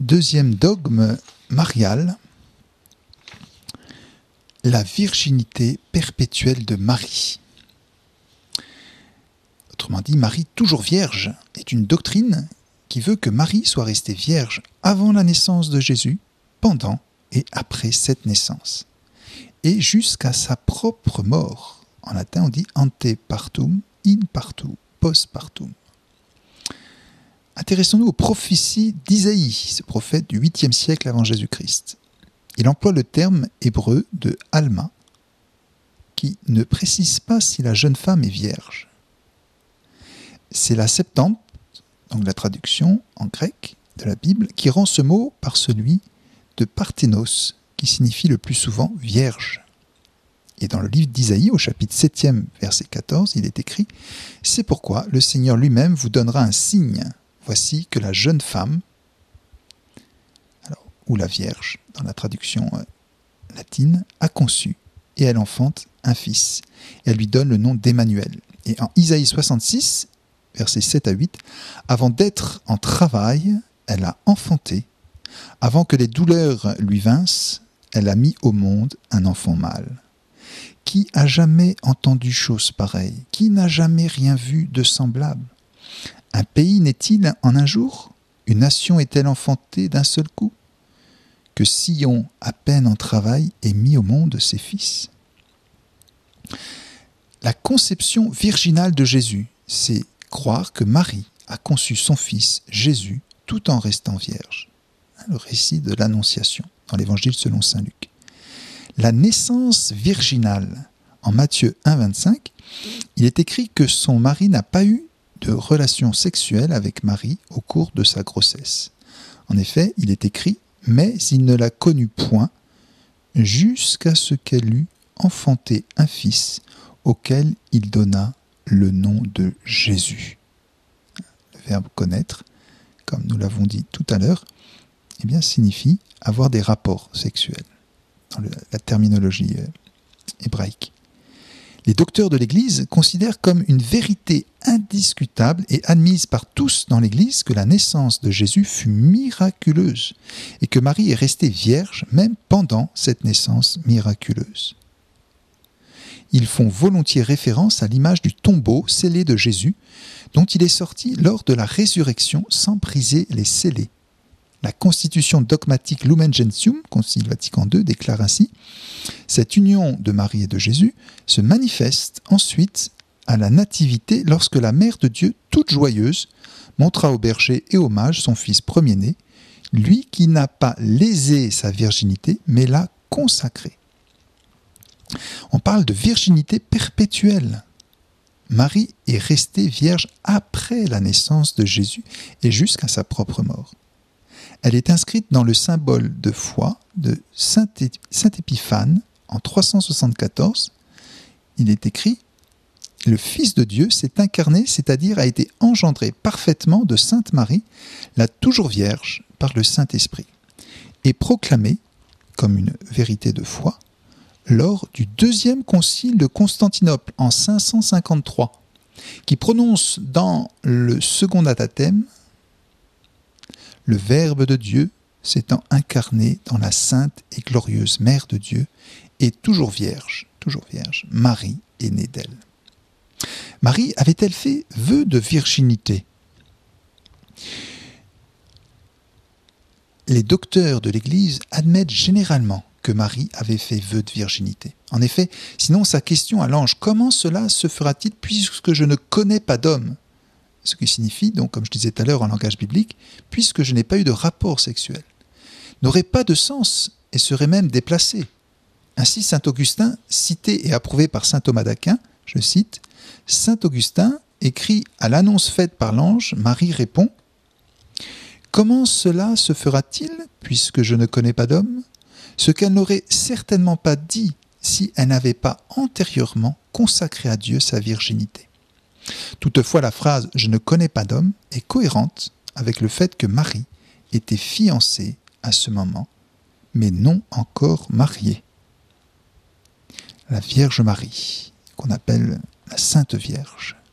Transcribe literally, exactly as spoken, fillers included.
Deuxième dogme marial, la virginité perpétuelle de Marie. Autrement dit, Marie toujours vierge est une doctrine qui veut que Marie soit restée vierge avant la naissance de Jésus, pendant et après cette naissance, et jusqu'à sa propre mort. En latin, on dit ante partum, in partu, post partum. Intéressons-nous aux prophéties d'Isaïe, ce prophète du huitième siècle avant Jésus-Christ. Il emploie le terme hébreu de Alma, qui ne précise pas si la jeune femme est vierge. C'est la Septante, donc la traduction en grec de la Bible, qui rend ce mot par celui de Parthénos, qui signifie le plus souvent vierge. Et dans le livre d'Isaïe, au chapitre septième, verset quatorze, il est écrit « C'est pourquoi le Seigneur lui-même vous donnera un signe. Voici que la jeune femme, alors, ou la vierge, dans la traduction euh, latine, a conçu, et elle enfante un fils. Et elle lui donne le nom d'Emmanuel. » Et en Isaïe soixante-six, versets sept à huit, « Avant d'être en travail, elle a enfanté. Avant que les douleurs lui vinssent, elle a mis au monde un enfant mâle. Qui a jamais entendu chose pareille? Qui n'a jamais rien vu de semblable? Un pays naît-il en un jour? Une nation est-elle enfantée d'un seul coup? Que Sion, à peine en travail, ait mis au monde ses fils. » La conception virginale de Jésus, c'est croire que Marie a conçu son fils Jésus tout en restant vierge. Le récit de l'Annonciation dans l'Évangile selon saint Luc. La naissance virginale, en Matthieu un, vingt-cinq, il est écrit que son mari n'a pas eu de relation sexuelle avec Marie au cours de sa grossesse. En effet, il est écrit « Mais il ne la connut point jusqu'à ce qu'elle eût enfanté un fils auquel il donna le nom de Jésus. » Le verbe « connaître », comme nous l'avons dit tout à l'heure, eh bien, signifie avoir des rapports sexuels, dans le, la terminologie euh, hébraïque. Les docteurs de l'Église considèrent comme une vérité indiscutable et admise par tous dans l'Église que la naissance de Jésus fut miraculeuse et que Marie est restée vierge même pendant cette naissance miraculeuse. Ils font volontiers référence à l'image du tombeau scellé de Jésus dont il est sorti lors de la résurrection sans briser les scellés. La constitution dogmatique Lumen Gentium, Concile Vatican deux, déclare ainsi « Cette union de Marie et de Jésus se manifeste ensuite à la nativité lorsque la Mère de Dieu, toute joyeuse, montra au berger et aux mages son fils premier-né, lui qui n'a pas lésé sa virginité, mais l'a consacrée. » On parle de virginité perpétuelle. Marie est restée vierge après la naissance de Jésus et jusqu'à sa propre mort. Elle est inscrite dans le symbole de foi de Saint Épiphane en trois cent soixante-quatorze. Il est écrit « Le Fils de Dieu s'est incarné, c'est-à-dire a été engendré parfaitement de Sainte Marie, la toujours vierge, par le Saint-Esprit, et proclamé comme une vérité de foi lors du deuxième concile de Constantinople en cinq cent cinquante-trois, qui prononce dans le second anathème le Verbe de Dieu s'étant incarné dans la sainte et glorieuse Mère de Dieu et toujours vierge, toujours vierge, Marie est née d'elle. Marie avait-elle fait vœu de virginité? Les docteurs de l'Église admettent généralement que Marie avait fait vœu de virginité. En effet, sinon sa question à l'ange « Comment cela se fera-t-il puisque je ne connais pas d'homme ?» Ce qui signifie, donc, comme je disais tout à l'heure en langage biblique, « puisque je n'ai pas eu de rapport sexuel », n'aurait pas de sens et serait même déplacé. Ainsi, saint Augustin, cité et approuvé par saint Thomas d'Aquin, je cite, « Saint Augustin écrit à l'annonce faite par l'ange, Marie répond « Comment cela se fera-t-il puisque je ne connais pas d'homme ?» Ce qu'elle n'aurait certainement pas dit si elle n'avait pas antérieurement consacré à Dieu sa virginité. Toutefois, la phrase « Je ne connais pas d'homme » est cohérente avec le fait que Marie était fiancée à ce moment, mais non encore mariée. La Vierge Marie, qu'on appelle la Sainte Vierge.